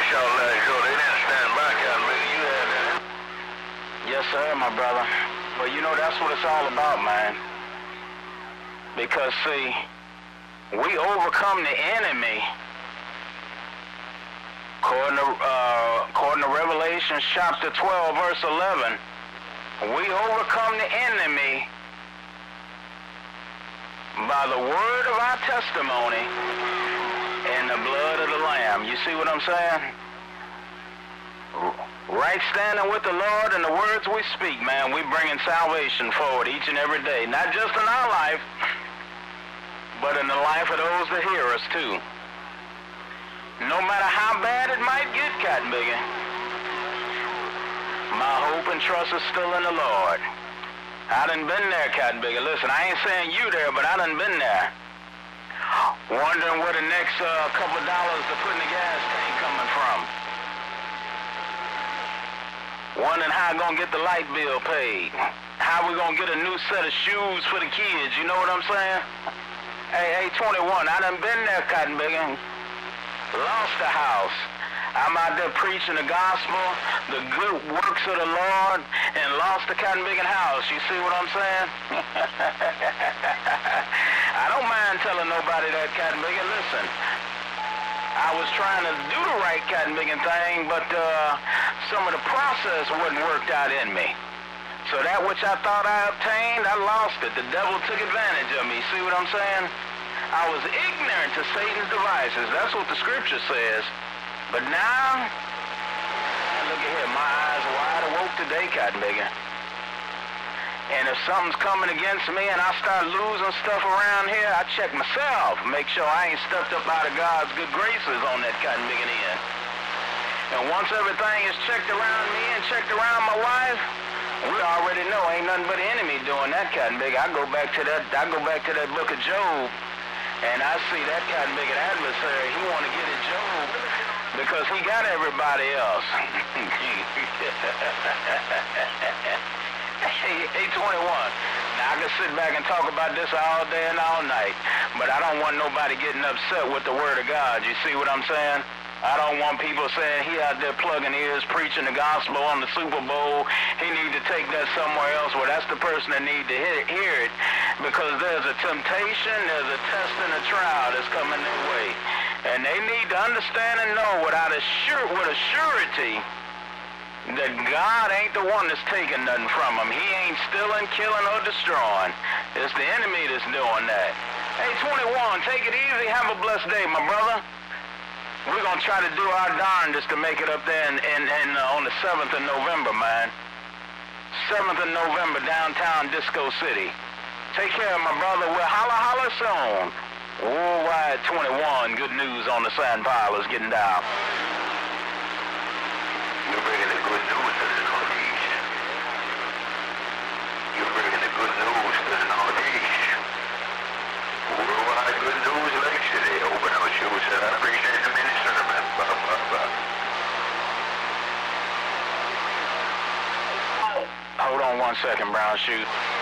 short leg ago. They didn't stand by, Cotton Bigger. You had that. Yes, sir, my brother. Well, you know, that's what it's all about, man. Because, see, we overcome the enemy. According to Revelation chapter 12, verse 11, we overcome the enemy by the word of our testimony and the blood of the Lamb. You see what I'm saying? Right standing with the Lord and the words we speak, man, we bringing salvation forward each and every day. Not just in our life, but in the life of those that hear us, too. No matter how bad it might get, Cotton Bigger, my hope and trust is still in the Lord. I done been there, Cotton Bigger. Listen, I ain't saying you there, but I done been there. Wondering where the next couple of dollars to put in the gas tank coming from. Wondering how I'm going to get the light bill paid. How we going to get a new set of shoes for the kids, you know what I'm saying? Hey, 21, I done been there, Cotton Bigger. Lost the house. I'm out there preaching the gospel, the good works of the Lord, and lost the Cotton Bigger house. You see what I'm saying? I don't mind telling nobody that, Cotton Bigger. Listen, I was trying to do the right Cotton Bigger thing, but some of the process wasn't worked out in me. So that which I thought I obtained, I lost it. The devil took advantage of me. See what I'm saying? I was ignorant to Satan's devices. That's what the scripture says. But now, look at here, my eyes are wide awoke today, Cotton Bigger. And if something's coming against me and I start losing stuff around here, I check myself, make sure I ain't stepped up out of God's good graces on that Cotton Bigger end. And once everything is checked around me and checked around my wife, we already know ain't nothing but the enemy doing that, Cotton Bigger. I go back to that book of Job. And I see that Cotton Bigger adversary, he want to get at Job because he got everybody else. Hey, 21. Now, I can sit back and talk about this all day and all night, but I don't want nobody getting upset with the word of God. You see what I'm saying? I don't want people saying he out there plugging ears, preaching the gospel on the Super Bowl. He need to take that somewhere else. Well, that's the person that need to hear it because there's a temptation, there's a test and a trial that's coming their way. And they need to understand and know with a surety that God ain't the one that's taking nothing from them. He ain't stealing, killing, or destroying. It's the enemy that's doing that. Hey, 21, take it easy. Have a blessed day, my brother. We're going to try to do our darndest to make it up there on the 7th of November, man. 7th of November, downtown Disco City. Take care, my brother. We'll holla soon. Worldwide 21, good news on the sand pile is getting down. You're bringing the good news to the Northeast. You're bringing the good news to the Northeast. Worldwide good news lecture. They open up shoes that I appreciate the mini sermon. Hold on 1 second, Brown Shoes.